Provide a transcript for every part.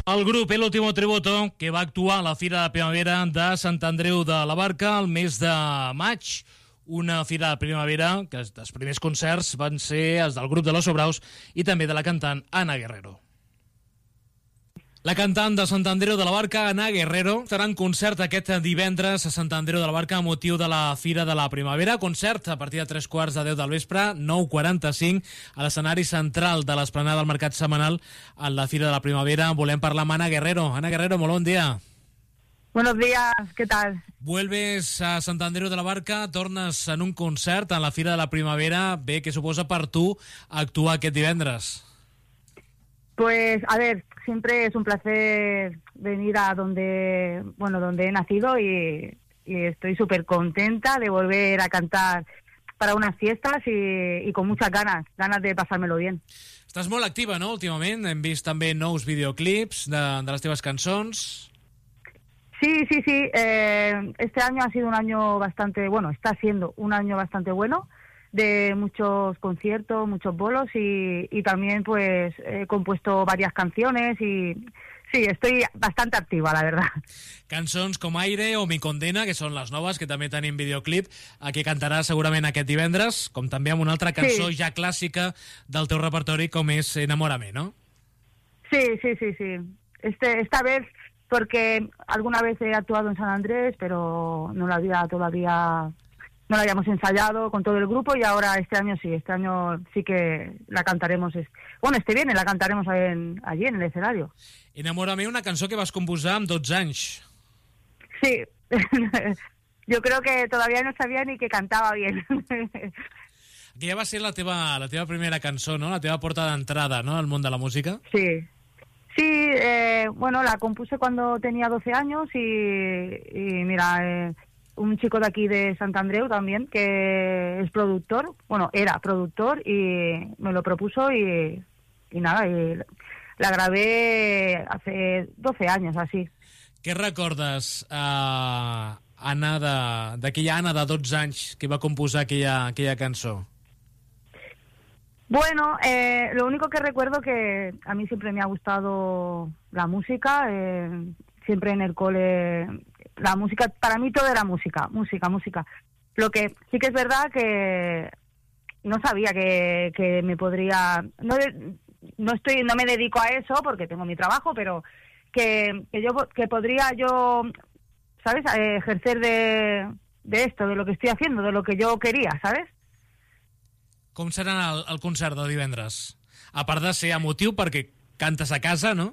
El grup El Último Tributo, que va actuar a la Fira de Primavera de Sant Andreu de la Barca el mes de maig, una fira de primavera que els primers concerts van ser els del grup de Los Sobraus i també de la cantant Ana Guerrero. La cantant de Sant Andreu de la Barca, Ana Guerrero, estarà en concert aquest divendres a Sant Andreu de la Barca a motiu de la Fira de la Primavera. Concert a partir de 3:15 del vespre, 9:45, a l'escenari central de l'esplanada del Mercat Setmanal en la Fira de la Primavera. Volem parlar amb Ana Guerrero. Ana Guerrero, molt bon dia. Buenos días, ¿qué tal? Vuelves a Sant Andreu de la Barca, tornes en un concert en la Fira de la Primavera. Bé, què suposa per tu actuar aquest divendres? Pues, a ver, siempre es un placer venir a donde he nacido y estoy súper contenta de volver a cantar para unas fiestas y con muchas ganas de pasármelo bien. Estàs molt activa, no?, últimament. Hem vist també nous videoclips de les teves cançons. Sí. Este año ha sido un año está siendo un año bastante bueno, de muchos conciertos, muchos bolos y también pues he compuesto varias canciones y sí, estoy bastante activa, la verdad. Cançons com Aire o Mi Condena, que són les noves, que també tenim videoclip, que cantaràs segurament aquest divendres, com també amb una altra cançó ja clàssica del teu repertori, com és Enamórame, ¿no? Sí. Esta vez, porque alguna vez he actuado en San Andrés, pero no la habíamos ensayado con todo el grupo y ahora este año sí que la cantaremos. Este viernes la cantaremos allí en el escenario. Enamórame, una cançó que vas composar amb 12 anys. Sí, yo creo que todavía no sabía ni que cantaba bien. Aquella va ser la teva primera cançó, no?, la teva porta d'entrada, no?, al món de la música. Sí, la compuse cuando tenía 12 años y mira... un chico de aquí de Sant Andreu también, que es productor, era productor y me lo propuso y la grabé hace 12 años, así. Què recordes, Anna, d'aquella Anna de 12 anys que va composar aquella cançó? Bueno, lo único que recuerdo que a mí siempre me ha gustado la música, siempre en el cole... La música, para mí todo era música. Lo que sí que es verdad que no sabía que me podría... No me dedico a eso porque tengo mi trabajo, pero que podría yo, ¿sabes?, ejercer de esto, de lo que estoy haciendo, de lo que yo quería, ¿sabes? Com serà el concert de divendres? A part de ser emotiu perquè cantes a casa, ¿no?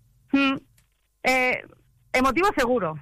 Emotivo seguro.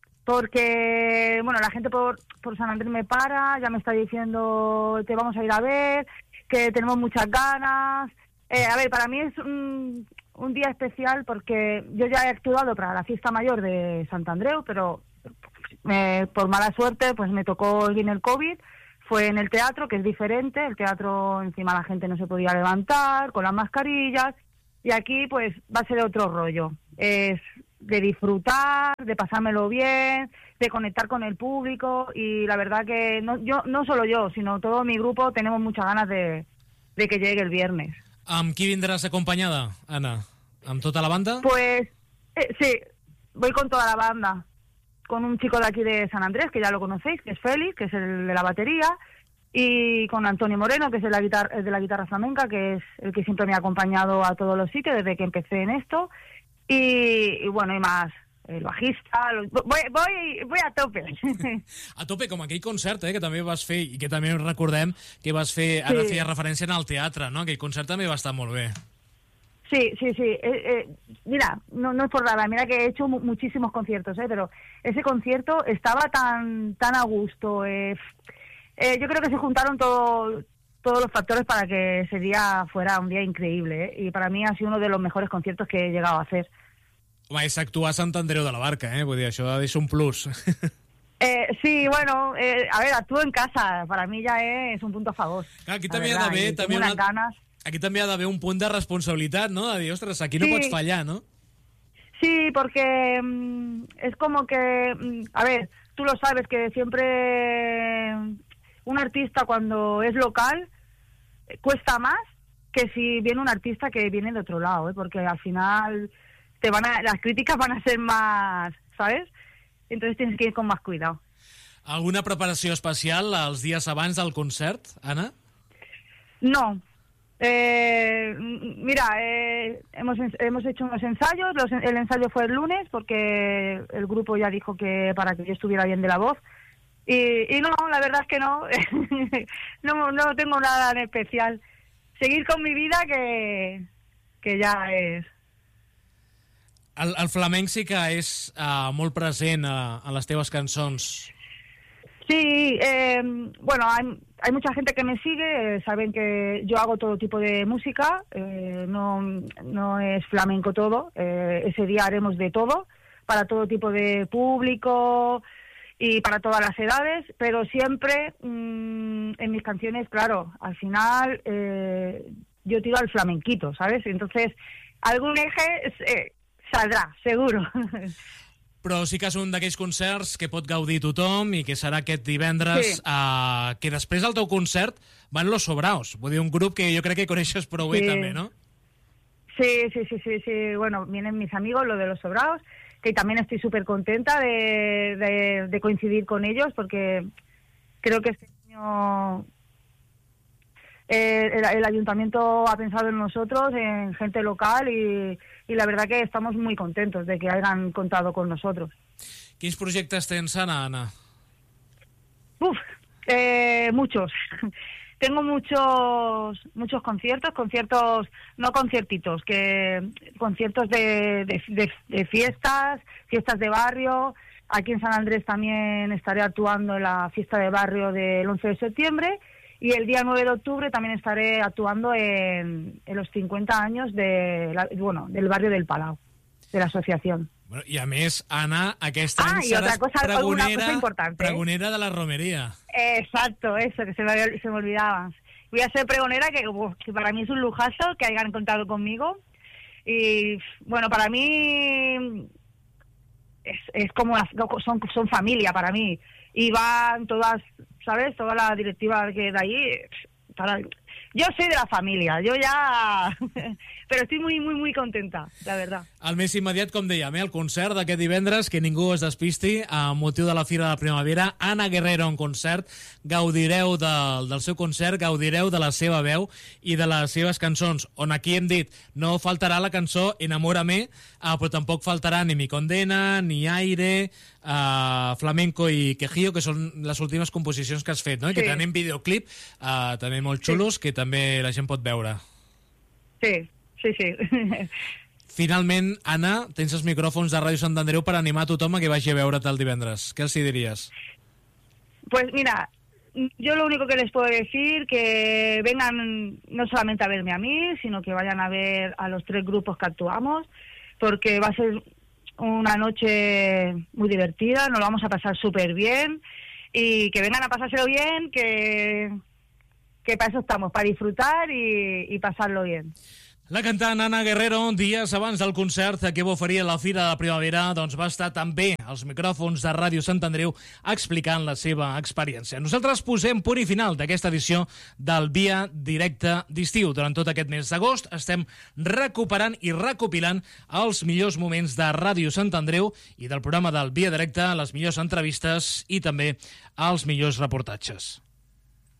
Porque, la gente por San Andrés me para, ya me está diciendo te vamos a ir a ver, que tenemos muchas ganas. Para mí es un día especial porque yo ya he actuado para la fiesta mayor de Sant Andreu, pero por mala suerte pues me tocó el COVID. Fue en el teatro, que es diferente, el teatro encima la gente no se podía levantar, con las mascarillas, y aquí pues va a ser otro rollo. Es de disfrutar, de pasármelo bien, de conectar con el público y la verdad que no solo yo, sino todo mi grupo tenemos muchas ganas de que llegue el viernes. Amb qui vindràs acompanyada, Anna? Amb tota la banda? Pues sí, voy con toda la banda, con un chico de aquí de San Andrés, que ya lo conocéis, que es Félix, que es el de la batería, y con Antonio Moreno, que es el de la guitarra flamenca, que es el que siempre me ha acompañado a todos los sitios desde que empecé en esto. Y más, el bajista... Voy a tope. A tope, com aquell concert, que també vas fer, i que també recordem que vas fer, ara feia referència en el teatre, no? Aquell concert també va estar molt bé. Sí. Mira, no es por nada, mira que he hecho muchísimos conciertos, pero ese concierto estaba tan a gusto. Yo creo que se juntaron todos los factores para que ese día fuera un día increíble, y para mí ha sido uno de los mejores conciertos que he llegado a hacer. Home, és actuar a Sant Andreu de la Barca, vull dir, això és un plus. Sí, actúo en casa, para mí ya es un punto a favor. Clar, aquí també ha d'haver un punt de responsabilitat, no? De dir, ostres, aquí no pots fallar, ¿no? Sí, porque es como que, tú lo sabes que siempre un artista cuando es local cuesta más que si viene un artista que viene de otro lado, porque al final las críticas van a ser más, ¿sabes? Entonces tienes que ir con más cuidado. Alguna preparació especial els dies abans del concert, Anna? No. Mira, hemos hecho unos ensayos. El ensayo fue el lunes porque el grupo ya dijo que para que yo estuviera bien de la voz. Y no, la verdad es que no. No tengo nada en especial. Seguir con mi vida que ja és... El flamenc sí que és molt present a les teves cançons. Sí, bueno, hay mucha gente que me sigue, saben que yo hago todo tipo de música, no es flamenco todo, ese día haremos de todo, para todo tipo de público y para todas las edades, pero siempre en mis canciones, claro, al final yo tiro al flamenquito, ¿sabes? Entonces, algún eje saldrà, seguro. Però sí que és un d'aquells concerts que pot gaudir tothom i que serà aquest divendres, sí. Que després del teu concert van Los Sobraos, vull dir, un grup que jo crec que coneixes prou bé també, ¿no? Sí, bueno, vienen mis amigos, los de Los Sobraos, que también estoy súper contenta de coincidir con ellos, porque creo que este año el ayuntamiento ha pensado en nosotros, en gente local, y la verdad que estamos muy contentos de que hayan contado con nosotros. Quins projectes tens, Anna? Muchos. Tengo muchos conciertos, no conciertitos, conciertos de fiestas de barrio. Aquí en San Andrés también estaré actuando en la fiesta de barrio del 11 de septiembre. Y el día 9 de octubre también estaré actuando en los 50 años del barrio del Palau, de la asociación. Bueno, i a més, Anna, aquest any seràs pregonera de la romería. Exacto, eso, que se me olvidaba. Voy a ser pregonera, que para mí es un lujazo que hayan contado conmigo. Y bueno, para mí es como son familia para mí. Y van todas, ¿sabes? Toda la directiva que de ahí. Yo soy de la familia, yo ya... Però estic muy contenta, la verdad. El més immediat, com dèiem, el concert d'aquest divendres, que ningú es despisti, a motiu de la Fira de la Primavera. Ana Guerrero en concert, gaudireu del seu concert, gaudireu de la seva veu i de les seves cançons, on aquí hem dit, no faltarà la cançó Enamórame, però tampoc faltarà ni Mi Condena, ni Aire, Flamenco i Quejío, que són les últimes composicions que has fet, no? I que tenen videoclip també molt xulos, que també la gent pot veure. Sí. Finalment, Anna, tens els micròfons de Ràdio Sant Andreu per animar a tothom a que vagi a veure't el divendres. ¿Qué els dirías? Pues mira, yo lo único que les puedo decir que vengan no solamente a verme a mí, sino que vayan a ver a los 3 grupos que actuamos, porque va a ser una noche muy divertida, nos lo vamos a pasar súper bien, y que vengan a pasárselo bien, que para eso estamos, para disfrutar y pasarlo bien. La cantant Ana Guerrero, dies abans del concert que va oferir a la Fira de Primavera, doncs va estar també als micròfons de Ràdio Sant Andreu explicant la seva experiència. Nosaltres posem punt i final d'aquesta edició del Via Directe d'estiu. Durant tot aquest mes d'agost estem recuperant i recopilant els millors moments de Ràdio Sant Andreu i del programa del Via Directe, les millors entrevistes i també els millors reportatges.